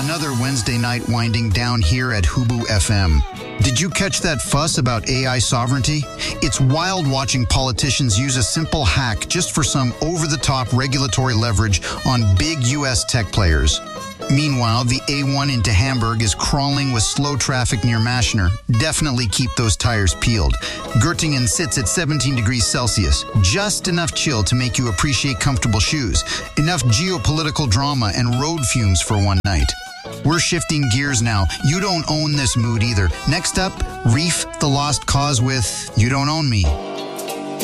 Another Wednesday night winding down here at Hubu FM. Did you catch that fuss about AI sovereignty? It's wild watching politicians use a simple hack just for some over-the-top regulatory leverage on big U.S. tech players. Meanwhile, the A1 into Hamburg is crawling with slow traffic near Maschner. Definitely keep those tires peeled. Göttingen sits at 17 degrees Celsius. Just enough chill to make you appreciate comfortable shoes. Enough geopolitical drama and road fumes for one night. We're shifting gears now. You don't own this mood either. Next up, Reef the Lost Cause with You Don't Own Me.